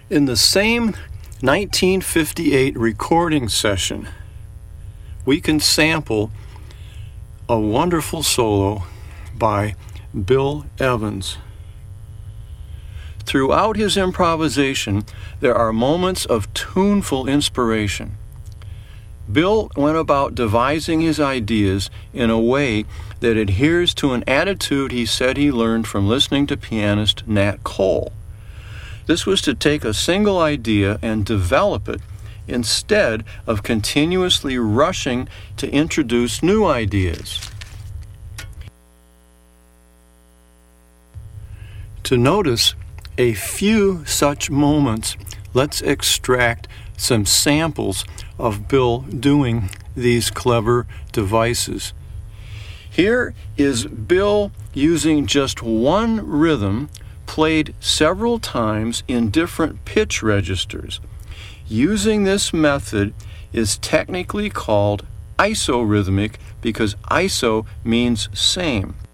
In the same 1958 recording session, we can sample a wonderful solo by Bill Evans. Throughout his improvisation, there are moments of tuneful inspiration. Bill went about devising his ideas in a way that adheres to an attitude he said he learned from listening to pianist Nat Cole. This was to take a single idea and develop it instead of continuously rushing to introduce new ideas. To notice a few such moments, let's extract some samples of Bill doing these clever devices. Here is Bill using just one rhythm played several times in different pitch registers. Using this method is technically called isorhythmic because iso means same.